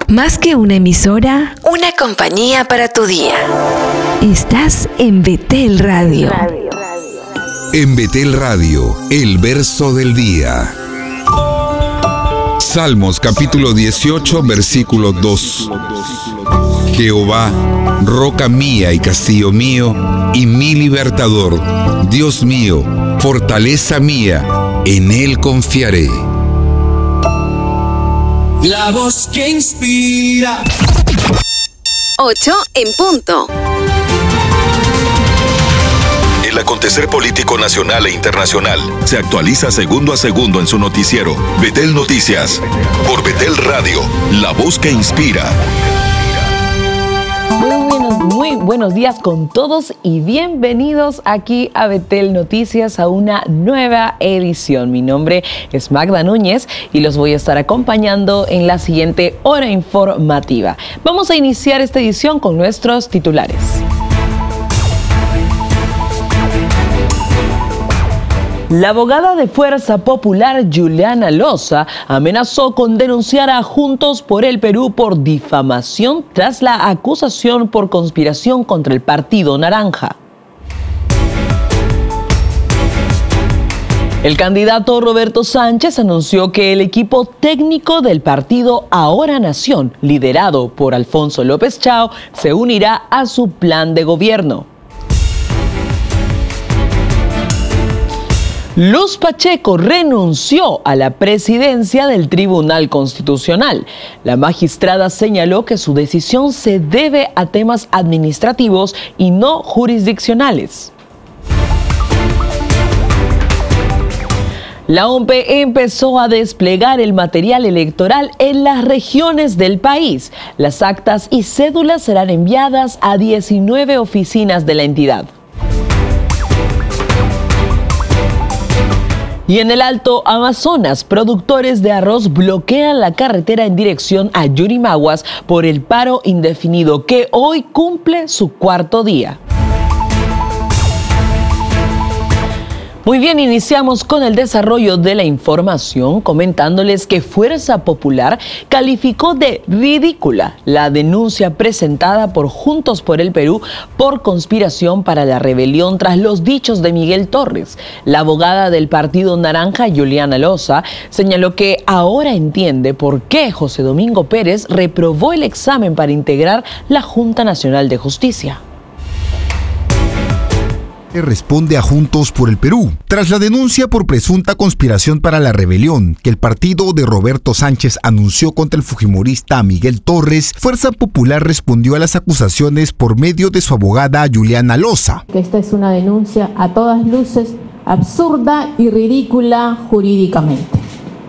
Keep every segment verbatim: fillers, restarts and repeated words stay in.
Más que una emisora, una compañía para tu día. Estás en Betel Radio. En Betel Radio, el verso del día. Salmos capítulo dieciocho, versículo dos. Jehová, roca mía y castillo mío, y mi libertador, Dios mío, fortaleza mía, en Él confiaré. La voz que inspira. ocho en punto. El acontecer político nacional e internacional se actualiza segundo a segundo en su noticiero Betel Noticias, por Betel Radio, la voz que inspira. Muy buenos, muy buenos días con todos y bienvenidos aquí a Betel Noticias, a una nueva edición. Mi nombre es Magda Núñez y los voy a estar acompañando en la siguiente hora informativa. Vamos a iniciar esta edición con nuestros titulares. La abogada de Fuerza Popular, Juliana Loza, amenazó con denunciar a Juntos por el Perú por difamación tras la acusación por conspiración contra el Partido Naranja. El candidato Roberto Sánchez anunció que el equipo técnico del partido Ahora Nación, liderado por Alfonso López Chao, se unirá a su plan de gobierno. Luz Pacheco renunció a la presidencia del Tribunal Constitucional. La magistrada señaló que su decisión se debe a temas administrativos y no jurisdiccionales. La O M P E empezó a desplegar el material electoral en las regiones del país. Las actas y cédulas serán enviadas a diecinueve oficinas de la entidad. Y en el Alto Amazonas, productores de arroz bloquean la carretera en dirección a Yurimaguas por el paro indefinido que hoy cumple su cuarto día. Muy bien, iniciamos con el desarrollo de la información comentándoles que Fuerza Popular calificó de ridícula la denuncia presentada por Juntos por el Perú por conspiración para la rebelión tras los dichos de Miguel Torres. La abogada del Partido Naranja, Juliana Loza, señaló que ahora entiende por qué José Domingo Pérez reprobó el examen para integrar la Junta Nacional de Justicia. Responde a Juntos por el Perú. Tras la denuncia por presunta conspiración para la rebelión que el partido de Roberto Sánchez anunció contra el fujimorista Miguel Torres, Fuerza Popular respondió a las acusaciones por medio de su abogada Juliana Loza. Esta es una denuncia a todas luces absurda y ridícula jurídicamente.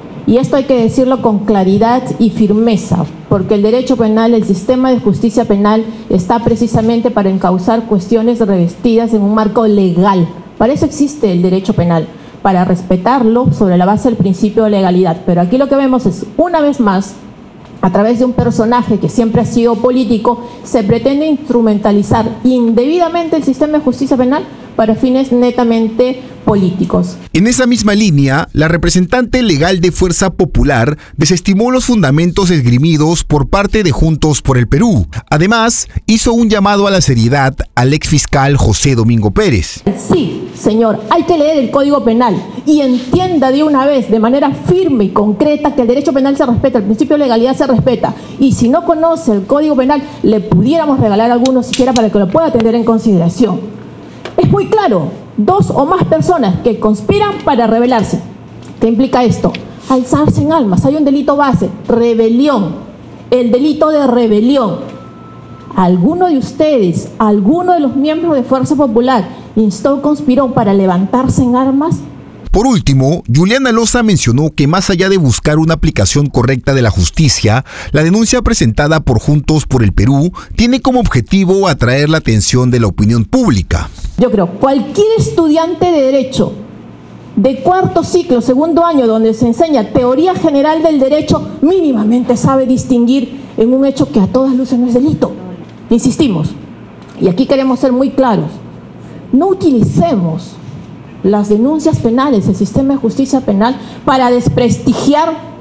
Y esto hay que decirlo con claridad y firmeza, porque el derecho penal, el sistema de justicia penal, está precisamente para encauzar cuestiones revestidas en un marco legal. Para eso existe el derecho penal, para respetarlo sobre la base del principio de legalidad. Pero aquí lo que vemos es, una vez más, a través de un personaje que siempre ha sido político, se pretende instrumentalizar indebidamente el sistema de justicia penal para fines netamente políticos. En esa misma línea, la representante legal de Fuerza Popular desestimó los fundamentos esgrimidos por parte de Juntos por el Perú. Además, hizo un llamado a la seriedad al exfiscal José Domingo Pérez. Sí, señor, hay que leer el Código Penal y entienda de una vez, de manera firme y concreta, que el derecho penal se respeta, el principio de legalidad se respeta. Y si no conoce el Código Penal, le pudiéramos regalar algunos siquiera para que lo pueda tener en consideración. Es muy claro, dos o más personas que conspiran para rebelarse. ¿Qué implica esto? Alzarse en armas. Hay un delito base, rebelión. El delito de rebelión. ¿Alguno de ustedes, alguno de los miembros de Fuerza Popular instó o conspiró para levantarse en armas? Por último, Juliana Loza mencionó que más allá de buscar una aplicación correcta de la justicia, la denuncia presentada por Juntos por el Perú tiene como objetivo atraer la atención de la opinión pública. Yo creo, cualquier estudiante de Derecho de cuarto ciclo, segundo año, donde se enseña teoría general del derecho, mínimamente sabe distinguir en un hecho que a todas luces no es delito. Insistimos, y aquí queremos ser muy claros, no utilicemos las denuncias penales, el sistema de justicia penal, para desprestigiar